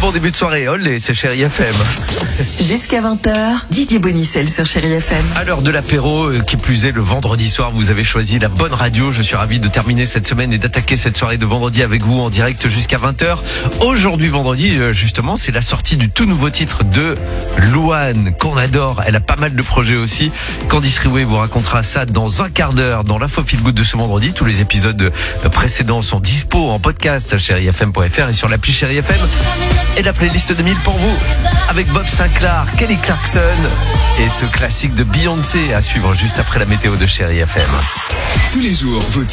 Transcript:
bon début de soirée. Olé, c'est Chérie FM. Jusqu'à 20h, Didier Bonicel sur Chérie FM. À l'heure de l'apéro, qui plus est le vendredi soir, vous avez choisi la bonne radio. Je suis ravi de terminer cette semaine et d'attaquer cette soirée de vendredi avec vous en direct jusqu'à 20h. Aujourd'hui, vendredi, justement, c'est la sortie du tout nouveau titre de Louane, qu'on adore. Elle a pas mal de projets aussi. Candice Riouet vous racontera ça dans un quart d'heure dans l'info feel good de ce vendredi. Tous les épisodes précédents sont dispo en podcast chérifm.fr et sur l'appli Chérie FM. Et la playlist de 1000 pour vous avec Bob Sinclair, Kelly Clarkson et ce classique de Beyoncé à suivre juste après la météo de Chérie FM. Tous les jours, vos titres